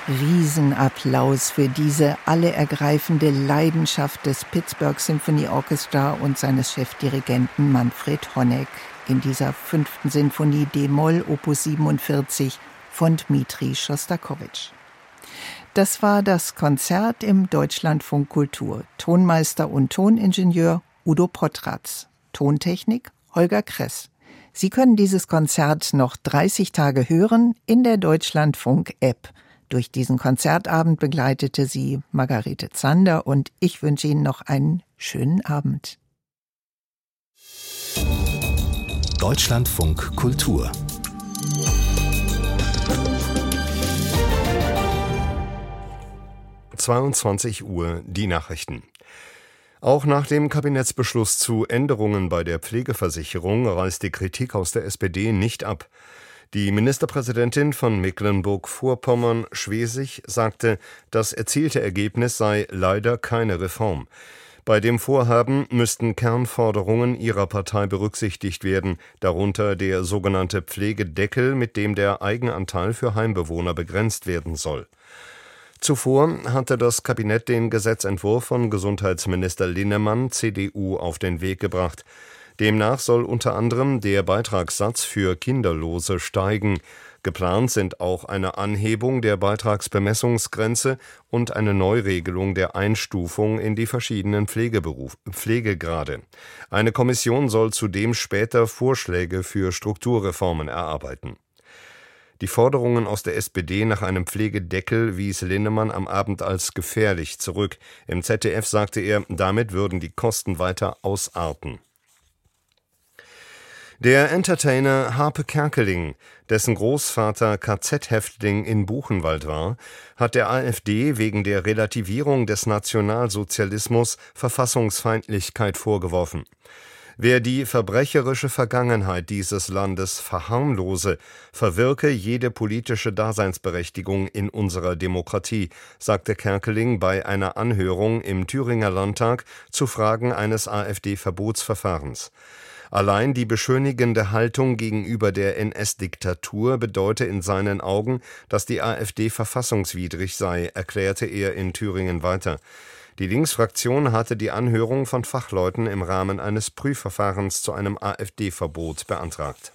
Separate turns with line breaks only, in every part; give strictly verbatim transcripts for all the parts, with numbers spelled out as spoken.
Riesenapplaus für diese allerergreifende Leidenschaft des Pittsburgh Symphony Orchestra und seines Chefdirigenten Manfred Honeck in dieser fünften Sinfonie d-Moll Opus siebenundvierzig von Dmitri Schostakowitsch. Das war das Konzert im Deutschlandfunk Kultur. Tonmeister und Toningenieur Udo Potratz. Tontechnik Holger Kress. Sie können dieses Konzert noch dreißig Tage hören in der Deutschlandfunk-App. Durch diesen Konzertabend begleitete sie Margarete Zander und ich wünsche Ihnen noch einen schönen Abend.
Deutschlandfunk Kultur.
zweiundzwanzig Uhr die Nachrichten. Auch nach dem Kabinettsbeschluss zu Änderungen bei der Pflegeversicherung reißt die Kritik aus der S P D nicht ab. Die Ministerpräsidentin von Mecklenburg-Vorpommern, Schwesig, sagte, das erzielte Ergebnis sei leider keine Reform. Bei dem Vorhaben müssten Kernforderungen ihrer Partei berücksichtigt werden, darunter der sogenannte Pflegedeckel, mit dem der Eigenanteil für Heimbewohner begrenzt werden soll. Zuvor hatte das Kabinett den Gesetzentwurf von Gesundheitsminister Linnemann, C D U, auf den Weg gebracht. Demnach soll unter anderem der Beitragssatz für Kinderlose steigen. Geplant sind auch eine Anhebung der Beitragsbemessungsgrenze und eine Neuregelung der Einstufung in die verschiedenen Pflegeberuf, Pflegegrade. Eine Kommission soll zudem später Vorschläge für Strukturreformen erarbeiten. Die Forderungen aus der S P D nach einem Pflegedeckel wies Linnemann am Abend als gefährlich zurück. Im Z D F sagte er, damit würden die Kosten weiter ausarten. Der Entertainer Harpe Kerkeling, dessen Großvater K Z-Häftling in Buchenwald war, hat der AfD wegen der Relativierung des Nationalsozialismus Verfassungsfeindlichkeit vorgeworfen. Wer die verbrecherische Vergangenheit dieses Landes verharmlose, verwirke jede politische Daseinsberechtigung in unserer Demokratie, sagte Kerkeling bei einer Anhörung im Thüringer Landtag zu Fragen eines AfD-Verbotsverfahrens. Allein die beschönigende Haltung gegenüber der N S-Diktatur bedeute in seinen Augen, dass die AfD verfassungswidrig sei, erklärte er in Thüringen weiter. Die Linksfraktion hatte die Anhörung von Fachleuten im Rahmen eines Prüfverfahrens zu einem AfD-Verbot beantragt.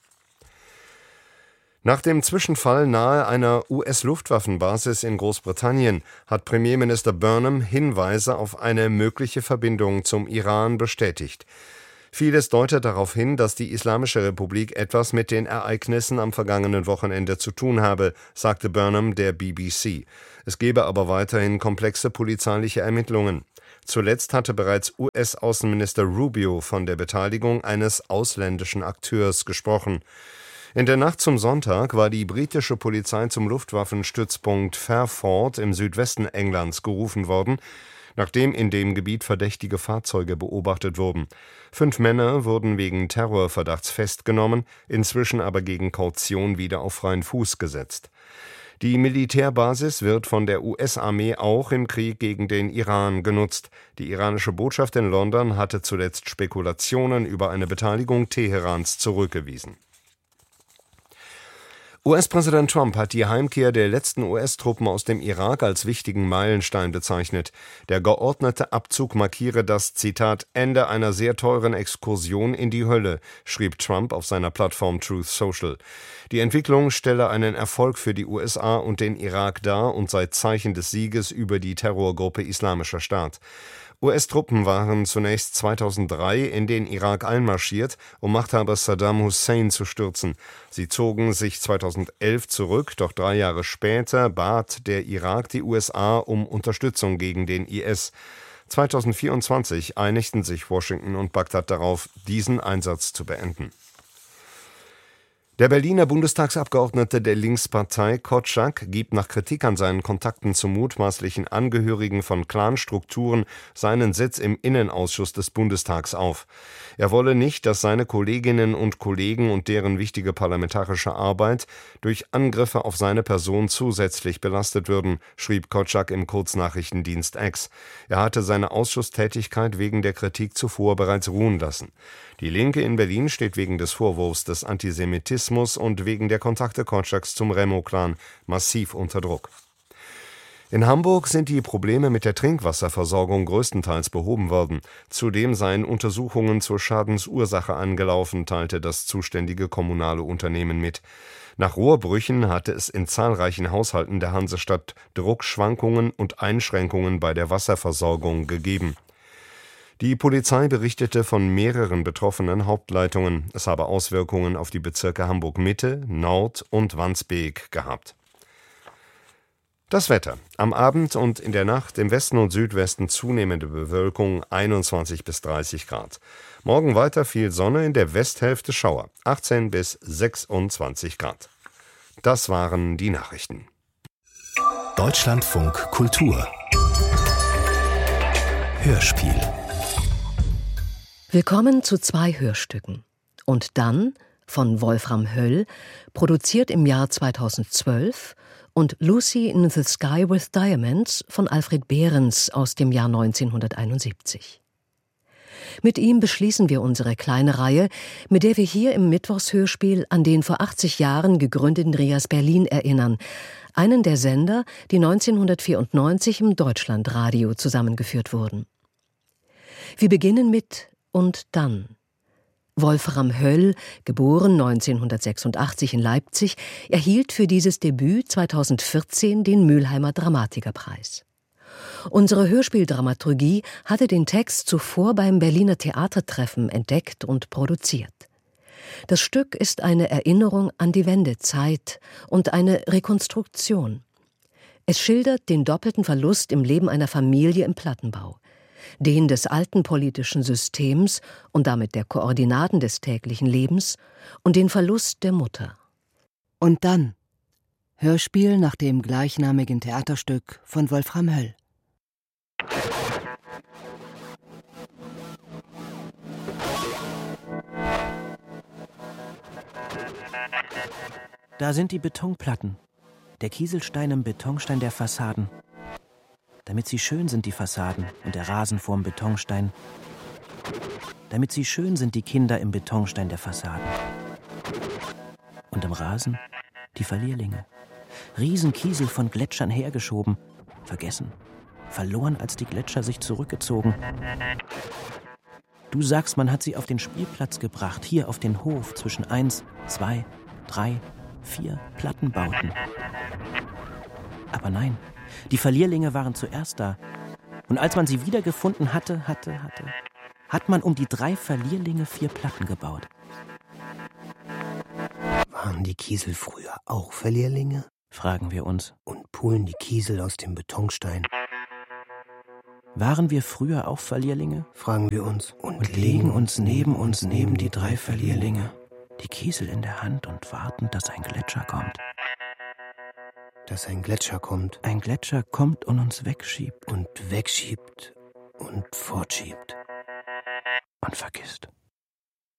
Nach dem Zwischenfall nahe einer U S-Luftwaffenbasis in Großbritannien hat Premierminister Burnham Hinweise auf eine mögliche Verbindung zum Iran bestätigt. Vieles deutet darauf hin, dass die Islamische Republik etwas mit den Ereignissen am vergangenen Wochenende zu tun habe, sagte Burnham der B B C. Es gebe aber weiterhin komplexe polizeiliche Ermittlungen. Zuletzt hatte bereits U S-Außenminister Rubio von der Beteiligung eines ausländischen Akteurs gesprochen. In der Nacht zum Sonntag war die britische Polizei zum Luftwaffenstützpunkt Fairford im Südwesten Englands gerufen worden, nachdem in dem Gebiet verdächtige Fahrzeuge beobachtet wurden. Fünf Männer wurden wegen Terrorverdachts festgenommen, inzwischen aber gegen Kaution wieder auf freien Fuß gesetzt. Die Militärbasis wird von der U S-Armee auch im Krieg gegen den Iran genutzt. Die iranische Botschaft in London hatte zuletzt Spekulationen über eine Beteiligung Teherans zurückgewiesen. U S-Präsident Trump hat die Heimkehr der letzten U S-Truppen aus dem Irak als wichtigen Meilenstein bezeichnet. Der geordnete Abzug markiere das, Zitat, Ende einer sehr teuren Exkursion in die Hölle, schrieb Trump auf seiner Plattform Truth Social. Die Entwicklung stelle einen Erfolg für die U S A und den Irak dar und sei Zeichen des Sieges über die Terrorgruppe Islamischer Staat. U S-Truppen waren zunächst zweitausenddrei in den Irak einmarschiert, um Machthaber Saddam Hussein zu stürzen. Sie zogen sich zweitausendelf zurück, doch drei Jahre später bat der Irak die U S A um Unterstützung gegen den I S. zweitausendvierundzwanzig einigten sich Washington und Bagdad darauf, diesen Einsatz zu beenden. Der Berliner Bundestagsabgeordnete der Linkspartei Korczak gibt nach Kritik an seinen Kontakten zu mutmaßlichen Angehörigen von Clanstrukturen seinen Sitz im Innenausschuss des Bundestags auf. Er wolle nicht, dass seine Kolleginnen und Kollegen und deren wichtige parlamentarische Arbeit durch Angriffe auf seine Person zusätzlich belastet würden, schrieb Korczak im Kurznachrichtendienst X. Er hatte seine Ausschusstätigkeit wegen der Kritik zuvor bereits ruhen lassen. Die Linke in Berlin steht wegen des Vorwurfs des Antisemitismus und wegen der Kontakte Korczaks zum Remo-Clan massiv unter Druck. In Hamburg sind die Probleme mit der Trinkwasserversorgung größtenteils behoben worden. Zudem seien Untersuchungen zur Schadensursache angelaufen, teilte das zuständige kommunale Unternehmen mit. Nach Rohrbrüchen hatte es in zahlreichen Haushalten der Hansestadt Druckschwankungen und Einschränkungen bei der Wasserversorgung gegeben. Die Polizei berichtete von mehreren betroffenen Hauptleitungen. Es habe Auswirkungen auf die Bezirke Hamburg-Mitte, Nord und Wandsbek gehabt. Das Wetter. Am Abend und in der Nacht im Westen und Südwesten zunehmende Bewölkung, einundzwanzig bis dreißig Grad. Morgen weiter viel Sonne, in der Westhälfte Schauer, achtzehn bis sechsundzwanzig Grad. Das waren die Nachrichten.
Deutschlandfunk Kultur Hörspiel.
Willkommen zu zwei Hörstücken. Und dann von Wolfram Höll, produziert im Jahr zweitausendzwölf, und Lucy in the Sky with Diamonds von Alfred Behrens aus dem Jahr neunzehnhunderteinundsiebzig. Mit ihm beschließen wir unsere kleine Reihe, mit der wir hier im Mittwochshörspiel an den vor achtzig Jahren gegründeten Rias Berlin erinnern, einen der Sender, die neunzehnhundertvierundneunzig im Deutschlandradio zusammengeführt wurden. Wir beginnen mit Und dann. Wolfram Höll, geboren neunzehnhundertsechsundachtzig in Leipzig, erhielt für dieses Debüt zweitausendvierzehn den Mülheimer Dramatikerpreis. Unsere Hörspieldramaturgie hatte den Text zuvor beim Berliner Theatertreffen entdeckt und produziert. Das Stück ist eine Erinnerung an die Wendezeit und eine Rekonstruktion. Es schildert den doppelten Verlust im Leben einer Familie im Plattenbau. Den des alten politischen Systems und damit der Koordinaten des täglichen Lebens und den Verlust der Mutter.
Und dann Hörspiel nach dem gleichnamigen Theaterstück von Wolfram Höll.
Da sind die Betonplatten, der Kieselstein im Betonstein der Fassaden. Damit sie schön sind, die Fassaden und der Rasen vorm Betonstein. Damit sie schön sind, die Kinder im Betonstein der Fassaden. Und im Rasen die Verlierlinge. Riesenkiesel von Gletschern hergeschoben, vergessen, verloren, als die Gletscher sich zurückgezogen. Du sagst, man hat sie auf den Spielplatz gebracht, hier auf den Hof, zwischen eins, zwei, drei, vier Plattenbauten. Aber nein. Die Verlierlinge waren zuerst da. Und als man sie wiedergefunden hatte, hatte, hatte, hat man um die drei Verlierlinge vier Platten gebaut.
Waren die Kiesel früher auch Verlierlinge?
Fragen wir uns.
Und pulen die Kiesel aus dem Betonstein?
Waren wir früher auch Verlierlinge?
Fragen wir uns.
Und, und legen uns neben uns neben die drei Verlierlinge, die Kiesel in der Hand und warten, dass ein Gletscher kommt.
Dass ein Gletscher kommt.
Ein Gletscher kommt und uns wegschiebt.
Und wegschiebt und fortschiebt.
Und vergisst.